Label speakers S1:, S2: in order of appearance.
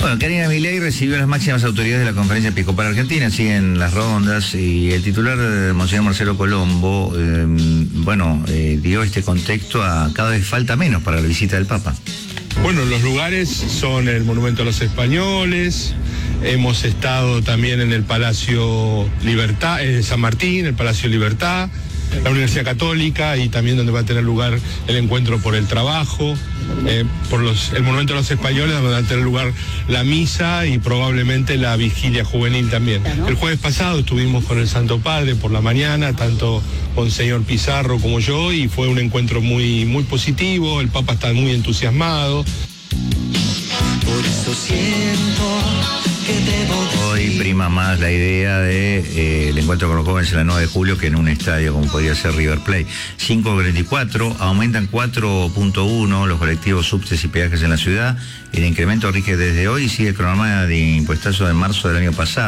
S1: Bueno, Karina Milei recibió las máximas autoridades de la Conferencia Episcopal Argentina, siguen las rondas, y el titular, Monseñor Marcelo Colombo, dio este contexto a cada vez falta menos para la visita del Papa.
S2: Bueno, los lugares son el Monumento a los Españoles, hemos estado también en el Palacio Libertad, San Martín, el Palacio Libertad, la Universidad Católica, y también donde va a tener lugar el encuentro por el trabajo, el Monumento a los Españoles, donde va a tener lugar la misa y probablemente la vigilia juvenil también. El jueves pasado estuvimos con el Santo Padre por la mañana, tanto Monseñor Pizarro como yo, y fue un encuentro muy, muy positivo. El Papa está muy entusiasmado.
S3: Por eso siento que debo decir.
S1: Hoy prima más la idea de el encuentro con los jóvenes en la 9 de julio que en un estadio como podría ser River Plate. 5.44, aumentan 4.1 los colectivos, subtes y peajes en la ciudad. El incremento rige desde hoy y sigue el cronograma de impuestazo de marzo del año pasado.